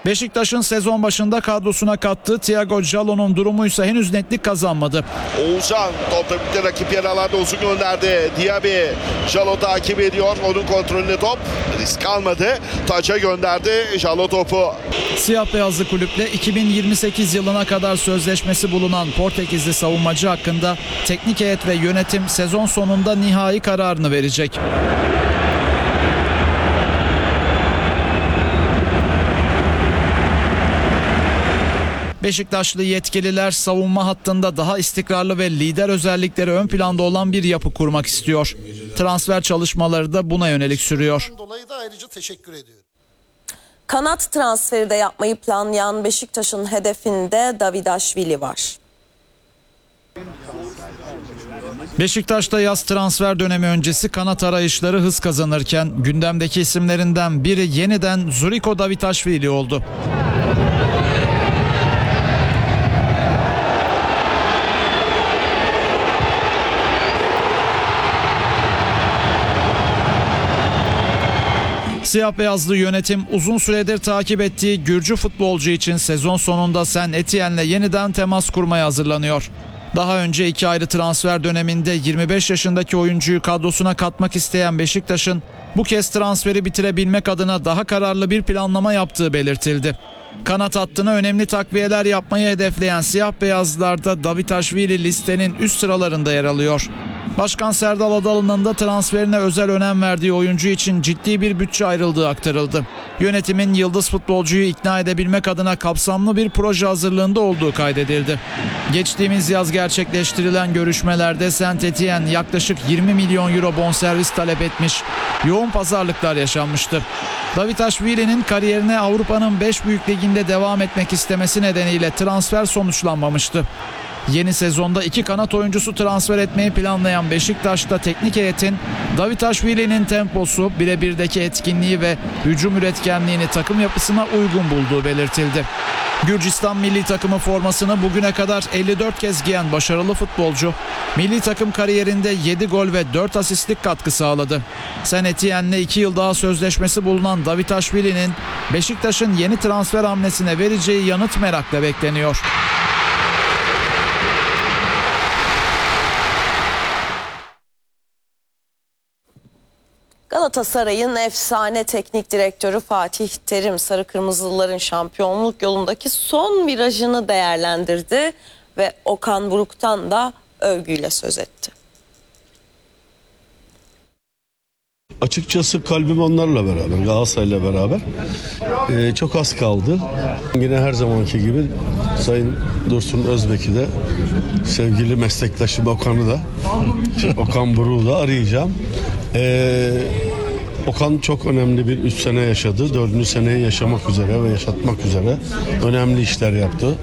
Beşiktaş'ın sezon başında kadrosuna kattığı Thiago Jaló'nun durumuysa henüz netlik kazanmadı. Oğuzhan topla birlikte rakip yer alanda uzun gönderdi. Diaby Jaló takip ediyor. Onun kontrolünde top. Risk almadı. Taça gönderdi Jaló topu. Siyah beyazlı kulüple 2028 yılına kadar sözleşmesi bulunan Portekizli savunmacı hakkında teknik heyet ve yönetim sezon sonunda nihai kararını verecek. Beşiktaşlı yetkililer savunma hattında daha istikrarlı ve lider özellikleri ön planda olan bir yapı kurmak istiyor. Transfer çalışmaları da buna yönelik sürüyor. Dolayı da ayrıca teşekkür ediyorum. Kanat transferi de yapmayı planlayan Beşiktaş'ın hedefinde Davidashvili var. Beşiktaş'ta yaz transfer dönemi öncesi kanat arayışları hız kazanırken gündemdeki isimlerinden biri yeniden Zuriko Davidashvili oldu. Siyah beyazlı yönetim uzun süredir takip ettiği Gürcü futbolcu için sezon sonunda Saint Etienne'le yeniden temas kurmaya hazırlanıyor. Daha önce iki ayrı transfer döneminde 25 yaşındaki oyuncuyu kadrosuna katmak isteyen Beşiktaş'ın bu kez transferi bitirebilmek adına daha kararlı bir planlama yaptığı belirtildi. Kanat hattına önemli takviyeler yapmayı hedefleyen siyah beyazlılarda Davidashvili listenin üst sıralarında yer alıyor. Başkan Serdal Adalı'nın da transferine özel önem verdiği oyuncu için ciddi bir bütçe ayrıldığı aktarıldı. Yönetimin yıldız futbolcuyu ikna edebilmek adına kapsamlı bir proje hazırlığında olduğu kaydedildi. Geçtiğimiz yaz gerçekleştirilen görüşmelerde Saint Etienne yaklaşık 20 milyon euro bonservis talep etmiş, yoğun pazarlıklar yaşanmıştı. Davidashvili'nin kariyerine Avrupa'nın 5 büyük liginde devam etmek istemesi nedeniyle transfer sonuçlanmamıştı. Yeni sezonda iki kanat oyuncusu transfer etmeyi planlayan Beşiktaş'ta teknik heyetin Davidashvili'nin temposu, birebirdeki etkinliği ve hücum üretkenliğini takım yapısına uygun bulduğu belirtildi. Gürcistan milli takımı formasını bugüne kadar 54 kez giyen başarılı futbolcu, milli takım kariyerinde 7 gol ve 4 asistlik katkı sağladı. Saint Etienne'le 2 yıl daha sözleşmesi bulunan Davidashvili'nin Beşiktaş'ın yeni transfer hamlesine vereceği yanıt merakla bekleniyor. Galatasaray'ın efsane teknik direktörü Fatih Terim Sarı Kırmızılıların şampiyonluk yolundaki son virajını değerlendirdi ve Okan Buruk'tan da övgüyle söz etti. Açıkçası kalbim onlarla beraber, Galatasaray'la beraber. Çok az kaldı. Yine her zamanki gibi Sayın Dursun Özbek'i de, sevgili meslektaşım Okan'ı da, Okan Buruk'u da arayacağım. Okan çok önemli bir 3 sene yaşadı. 4. seneyi yaşamak üzere ve yaşatmak üzere önemli işler yaptı.